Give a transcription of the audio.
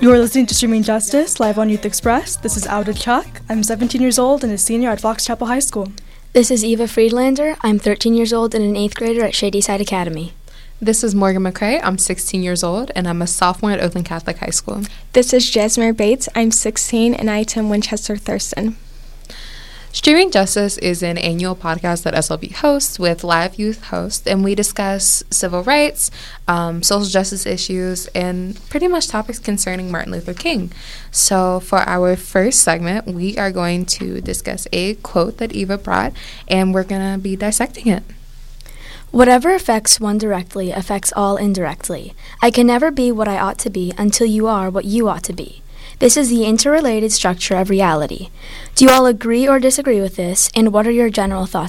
You're listening to Streaming Justice, live on Youth Express. This is Auda Chuck. I'm 17 years old and a senior at Fox Chapel High School. This is Eva Friedlander. I'm 13 years old and an 8th grader at Shadyside Academy. This is Morgan McCrae. I'm 16 years old and I'm a sophomore at Oakland Catholic High School. This is Jasmine Bates. I'm 16 and I attend Winchester Thurston. Streaming Justice is an annual podcast that SLB hosts with live youth hosts, and we discuss civil rights, social justice issues, and pretty much topics concerning Martin Luther King. So for our first segment, we are going to discuss a quote that Eva brought, and we're going to be dissecting it. Whatever affects one directly affects all indirectly. I can never be what I ought to be until you are what you ought to be. This is the interrelated structure of reality. Do you all agree or disagree with this, and what are your general thoughts